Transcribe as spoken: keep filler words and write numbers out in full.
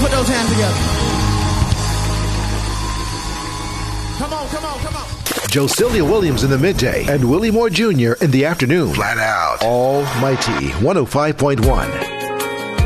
put those hands together. Come on, come on, come on. Joselia Williams in the midday and Willie Moore Junior in the afternoon. Flat out. Almighty one oh five point one.